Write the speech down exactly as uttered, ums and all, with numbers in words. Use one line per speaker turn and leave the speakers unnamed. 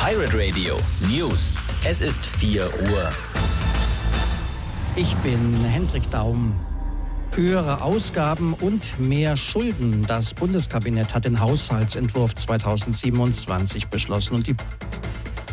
Pirate Radio News. Es ist vier Uhr.
Ich bin Hendrik Daum. Höhere Ausgaben und mehr Schulden. Das Bundeskabinett hat den Haushaltsentwurf zweitausendsiebenundzwanzig beschlossen und die